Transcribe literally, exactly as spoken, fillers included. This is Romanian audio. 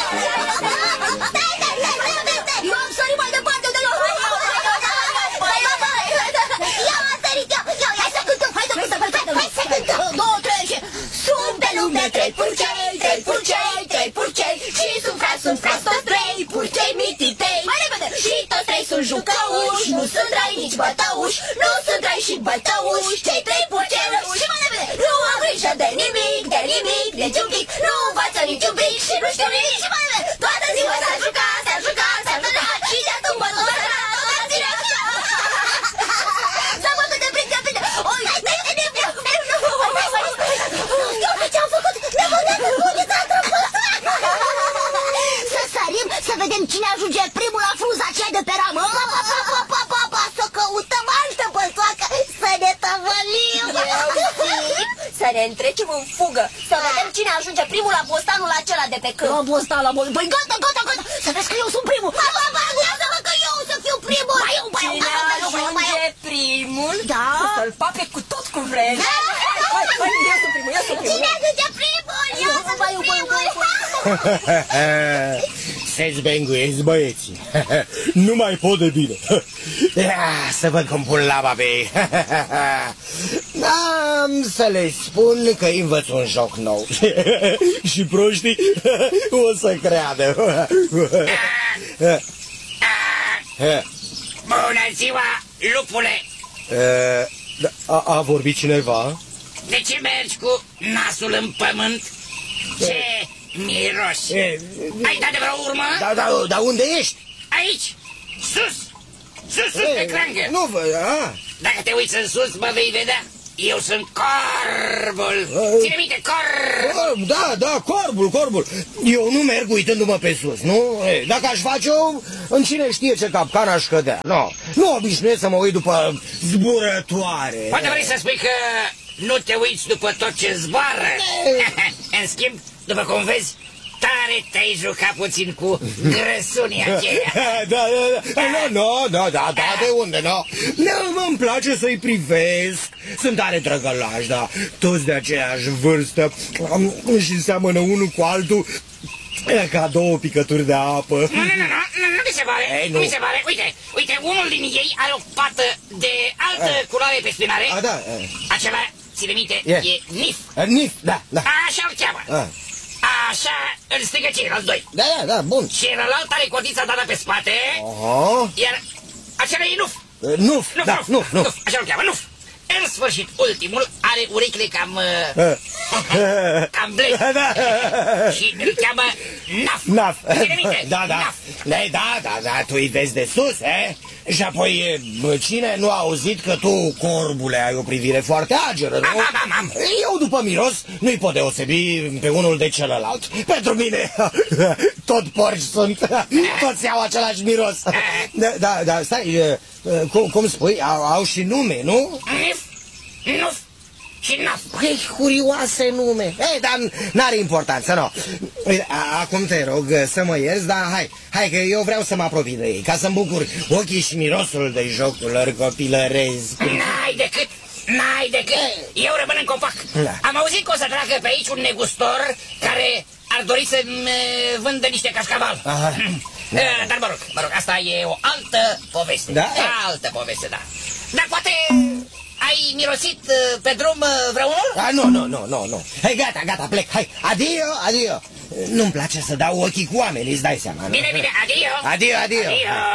Eu am sărit mai departe de lor. Eu am sărit, eu, eu, hai să cântăm, hai să cântăm, hai să cântăm. Două, trei și... Sunt pe lume trei purcei, trei purcei, trei purcei. Și sunt frați, sunt frați toți trei purcei mititei. Mai repede! Și toți trei sunt jucăuși, nu sunt rai nici bătăuși. Nu sunt rai și bătăuși, cei trei purcei. Și mai repede! Nu am grijă de nimic, de nimic, niciun pic. Nu învață niciun pic și nu știu nimic. Și mai repede! Toată ziua s-a jucat, s-a jucat, s-a jucat. Și de atunci bă, nu s-a jucat, toată ziua așa. S-a bătut de plin, de plin. Oi, de plin, de plin. Ce-am făcut? Ne-am băgat în buche, s-a atrapat. Să sărim, să vedem cine ajunge primul la frunza aceea de pe ramă. Pa, pa, pa, pa, să căutăm altă băltoacă, să ne tăvălim. Să ne întrecem în fugă, să vedem cine ajunge primul la bostanul acela de pe câmp. La bostan, la bostan. Păi gata, gata, gata, să vezi că eu sunt primul. Pa, pa, pa, lasă-mă că eu o să fiu primul. Mai eu, mai eu, Cine ajunge primul, da? să-l pape cu tot cu vreme. Hai, hai, eu sunt primul, eu sunt primul. Cine ajunge primul? Eu sunt primul. Se zbenguiesc băieții. Nu mai pot de bine. Ia, să văd cum pun lava pe ei. Am să le spun că învăț un joc nou. Și proștii o să creadă. Bună ziua, lupule! A, a vorbit cineva? De ce mergi cu nasul în pământ? Ce miros! E, Ai dat de vreo urmă? Da, da, dar unde ești? Aici! Sus! Sus, sus, pe crangă! Nu vă... A. Dacă te uiți în sus, mă vei vedea. Eu sunt corbul! Ține minte, corb! Da, da, corbul, corbul. Eu nu merg uitându-mă pe sus, nu? Dacă aș face-o, în cine știe ce capcan aș cădea. Nu, nu obișnuiesc să mă uit după zburătoare. Poate vrei să spui că nu te uiți după tot ce zboară? În schimb, după cum vezi, tare te-ai jucat puțin cu grăsunii aceia. Da, da, da, nu, nu, da, da, da, de unde, nu? Nu, îmi place să-i privesc, sunt tare drăgălași, da, toți de aceeași vârstă și seamănă unul cu altul ca două picături de apă. Nu, nu, nu, nu, nu mi se pare, Ei, nu nu mi se pare, uite, uite, unul din ei are o pată de altă culoare pe spinare. A, da. Acela, ține minte, E. e Nif. Nif, da, da. Așa-l cheamă. A. Așa îl strigă ceilalți doi. Da, da, da, bun. Și celălalt are codița dată pe spate. Aha. Iar acela e Nuf. Nuf, Nuf, da, Nuf, Nuf, Nuf. Așa-l cheamă, Nuf. În sfârșit, ultimul are urechile cam... cam blegi. Da. Și îl cheamă Naf. Naf. Ține minte, Da, da. Naf. Da, da, da, da, tu îi vezi de sus, eh? Și apoi, cine nu a auzit că tu, corbule, ai o privire foarte ageră, nu? Am, am, am. Eu, după miros, nu-i pot deosebi pe unul de celălalt. Pentru mine, tot porci sunt, toți au același miros. Da, da, da, stai, cum, cum spui, au, au și nume, nu? Nif, Nuf și Naf. Păi, curioase nume. Ei, dar n-are importanță, nu. Uite, acum te rog să mă ierți, dar hai, hai că eu vreau să mă apropii de ei, ca să-mi bucur ochii și mirosul de jocul lor copilăresc. N-ai decât, n-ai decât. Eu rămân în copac. Da. Am auzit că o să treacă pe aici un negustor care ar dori să-mi vândă niște cașcaval. Aha. Da. Dar mă rog, mă rog, asta e o altă poveste. Da? Altă poveste, da. Dar poate ai mirosit pe drum vreunul? Ah, nu, nu, nu, nu, nu. Hai, gata, gata, plec, hai, adio, adio. Nu-mi place să dau ochii cu oamenii, îți dai seama, nu? Bine, bine, adio. Adio, adio. Adio.